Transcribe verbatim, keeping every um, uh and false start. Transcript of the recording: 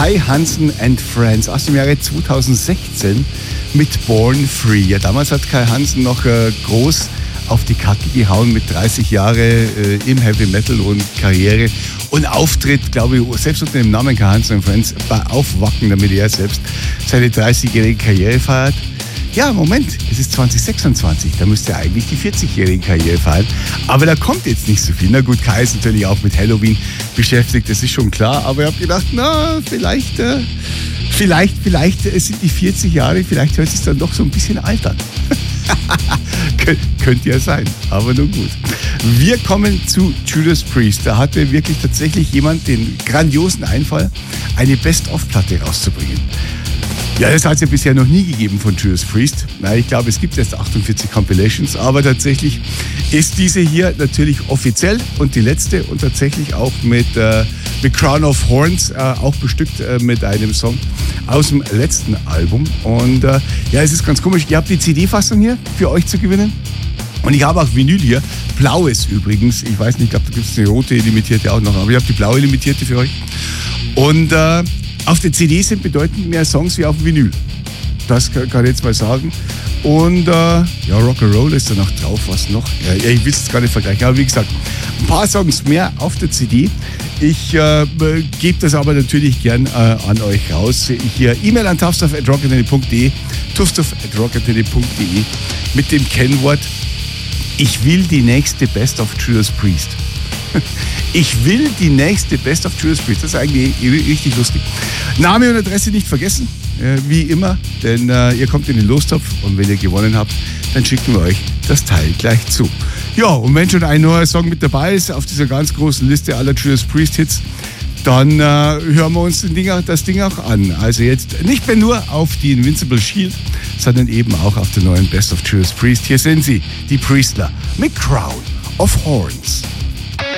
Kai Hansen and Friends aus dem Jahre zweitausendsechzehn mit Born Free. Ja, damals hat Kai Hansen noch äh, groß auf die Kacke gehauen mit dreißig Jahre äh, im Heavy Metal und Karriere und Auftritt, glaube ich, selbst unter dem Namen Kai Hansen and Friends, bei Aufwacken, damit er selbst seine dreißigjährige Karriere feiert. Ja, Moment, es ist zwanzig sechsundzwanzig, da müsste er eigentlich die vierzigjährige Karriere feiern. Aber da kommt jetzt nicht so viel. Na gut, Kai ist natürlich auch mit Halloween beschäftigt, das ist schon klar. Aber ich habe gedacht, na, vielleicht, äh, vielleicht, vielleicht äh, sind die vierzig Jahre, vielleicht hört es sich dann doch so ein bisschen alt an. Kön- könnte ja sein, aber nun gut. Wir kommen zu Judas Priest. Da hatte wirklich tatsächlich jemand den grandiosen Einfall, eine Best-of-Platte rauszubringen. Ja, das hat es ja bisher noch nie gegeben von Judas Priest. Nein, ich glaube, es gibt erst achtundvierzig Compilations, aber tatsächlich ist diese hier natürlich offiziell und die letzte und tatsächlich auch mit, äh, mit Crown of Horns, äh, auch bestückt äh, mit einem Song aus dem letzten Album. Und äh, ja, es ist ganz komisch. Ihr habt die C D-Fassung hier für euch zu gewinnen. Und ich habe auch Vinyl hier, blaues übrigens. Ich weiß nicht, ich glaube, da gibt es eine rote limitierte auch noch, aber ich habe die blaue limitierte für euch. Und äh, auf der C D sind bedeutend mehr Songs wie auf dem Vinyl. Das kann ich jetzt mal sagen. Und äh, ja, Rock'n'Roll ist da noch drauf, was noch? Ja, ich will es gar nicht vergleichen. Aber wie gesagt, ein paar Songs mehr auf der C D. Ich äh, gebe das aber natürlich gern äh, an euch raus. Hier E-Mail an tuffstuff at rockantenne punkt de, tuffstuff at rockantenne punkt de mit dem Kennwort ich will die nächste Best of Judas Priest. Ich will die nächste Best of Judas Priest. Das ist eigentlich richtig lustig. Name und Adresse nicht vergessen, äh, wie immer, denn äh, ihr kommt in den Lostopf und wenn ihr gewonnen habt, dann schicken wir euch das Teil gleich zu. Ja, und wenn schon ein neuer Song mit dabei ist auf dieser ganz großen Liste aller Judas Priest Hits, dann äh, hören wir uns den Ding, das Ding auch an. Also jetzt nicht mehr nur auf die Invincible Shield, sondern eben auch auf der neuen Best of Judas Priest. Hier sind sie, die Priestler mit Crown of Horns.